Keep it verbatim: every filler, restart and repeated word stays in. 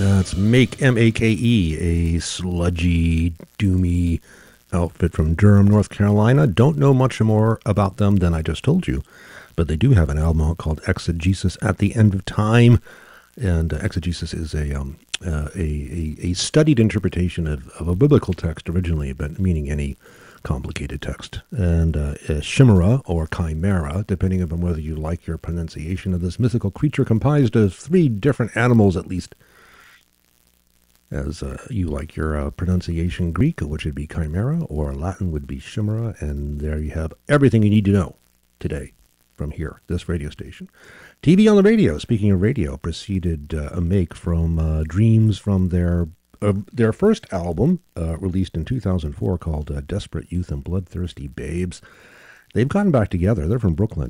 That's Make, M A K E, a sludgy, doomy outfit from Durham, North Carolina. Don't know much more about them than I just told you, but they do have an album out called Exegesis at the End of Time. And uh, exegesis is a, um, uh, a, a a studied interpretation of, of a biblical text originally, but meaning any complicated text. And uh, uh, Chimera, or Chimera, depending upon whether you like your pronunciation of this mythical creature comprised of three different animals at least, as uh, you like your uh, pronunciation. Greek, which would be Chimera, or Latin would be Chimera, and there you have everything you need to know today from here, this radio station. T V on the radio, speaking of radio, preceded uh, a make from uh, Dreams from their uh, their first album, uh, released in two thousand four, called uh, Desperate Youth and Bloodthirsty Babes. They've gotten back together. They're from Brooklyn.